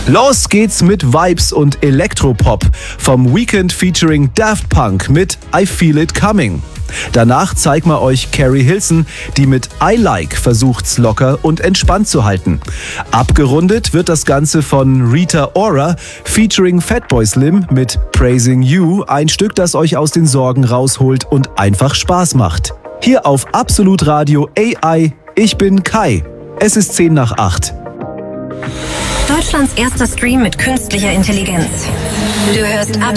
Los geht's mit Vibes und Elektropop vom Weekend featuring Daft Punk mit I Feel It Coming. Danach zeigen wir euch Carrie Hilson, die mit I Like versucht's locker und entspannt zu halten. Abgerundet wird das Ganze von Rita Ora featuring Fatboy Slim mit Praising You, ein Stück, das euch aus den Sorgen rausholt und einfach Spaß macht. Hier auf Absolut Radio AI, ich bin Kai. Es ist 7:50. Deutschlands erster Stream mit künstlicher Intelligenz. Du hörst